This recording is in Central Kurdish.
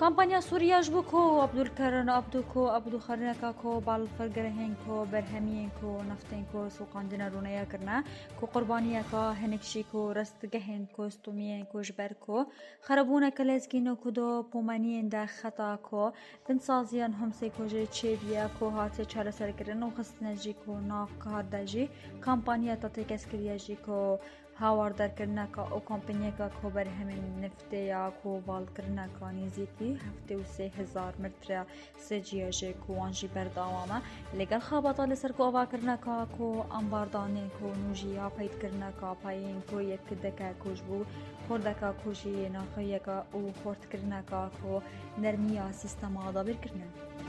کامپانیا سووریا ji bo ku Abdulkerim Abdulxerîneka ku balfirgirehên ku berhemiyên ku neftên ku soqandina rûneya kirine ku qurbaniyeka hinek jî ku rastgehên ku stûmiyên ku ji ber ku xerebûneke lezgîn ku di pomeniyên de xeta ku binsaziyan Homsê ku jî çêbûye ku hatiye çareserkirin û xistine jî ku navkar de jî kampanya te têkeskiriye jî ku hawardarkirineka û kampanyeka ku berhemên neftê ya ku balkirineka nêzîkî 73,000 metre sêciya jê ku wan jî berdewam e lêgel xebata li ser ku avakirineka ku ambardanên ku nû jî ya peydkirineka payên ku yekdeke ku ji bo xwardeka ku jî naxiyeka û xwartkirineka ku nermiya sîstema dabîrkirine.